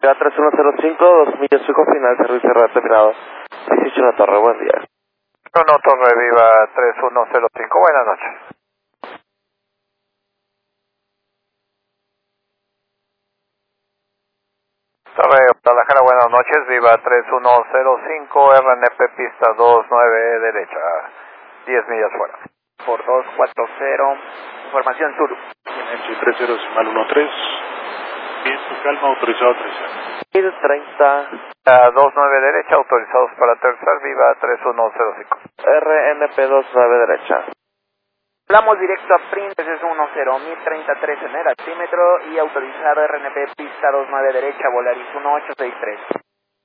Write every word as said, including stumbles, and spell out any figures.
tres uno cero cinco, dos millas fijo final, servicio radio terminado. dieciocho en la torre, buen día. uno Torre Viva tres uno cero cinco, buenas noches. Torre Guadalajara, buenas noches, Viva tres uno cero cinco, R N P pista dos nueve derecha, diez millas fuera. Por dos cuatro cero, información sur. N tres cero decimal uno tres, viento calma, autorizado aterrizar. mil treinta. A dos nueve derecha, autorizados para aterrizar, Viva tres uno cero cinco. R N P dos nueve derecha. Hablamos directo a Prince, es uno cero, mil treinta y tres en el altímetro y autorizado R N P pista dos nueve derecha, Volaris uno ocho seis tres.